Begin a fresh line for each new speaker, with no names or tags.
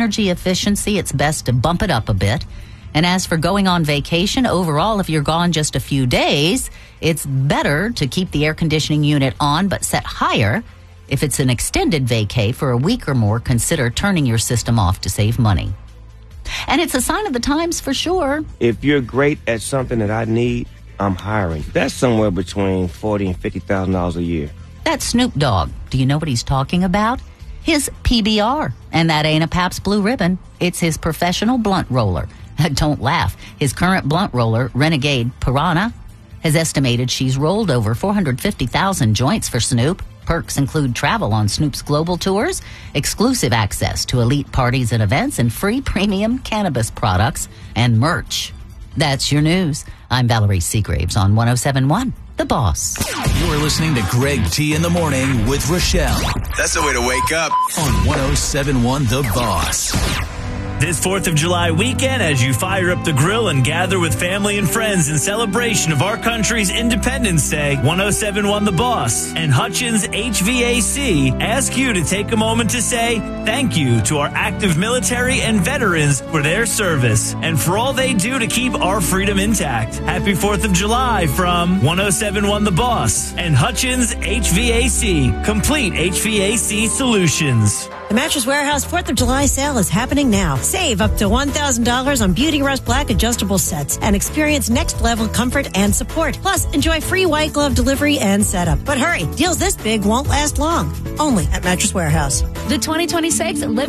energy efficiency, it's best to bump it up a bit. And as for going on vacation, overall, if you're gone just a few days, it's better to keep the air conditioning unit on but set higher. If it's an extended vacay for a week or more, consider turning your system off to save money. And it's a sign of the times for sure.
If you're great at something that I need, I'm hiring. That's somewhere between $40,000 and $50,000 a year.
That's Snoop Dogg. Do you know what he's talking about? His PBR. And that ain't a Pabst Blue Ribbon. It's his professional blunt roller. Don't laugh. His current blunt roller, Renegade Piranha, has estimated she's rolled over 450,000 joints for Snoop. Perks include travel on Snoop's global tours, exclusive access to elite parties and events, and free premium cannabis products and merch. That's your news. I'm Valerie Seagraves on 107.1 The Boss.
You're listening to Greg T in the Morning with Rochelle.
That's the way to wake up.
On 107.1 The Boss.
This 4th of July weekend, as you fire up the grill and gather with family and friends in celebration of our country's Independence Day, 107.1 The Boss and Hutchins HVAC ask you to take a moment to say thank you to our active military and veterans for their service and for all they do to keep our freedom intact. Happy 4th of July from 107.1 The Boss and Hutchins HVAC, complete HVAC solutions.
The Mattress Warehouse 4th of July sale is happening now. Save up to $1,000 on Beauty Rest Black adjustable sets and experience next-level comfort and support. Plus, enjoy free white glove delivery and setup. But hurry, deals this big won't last long. Only at Mattress Warehouse.
The 2026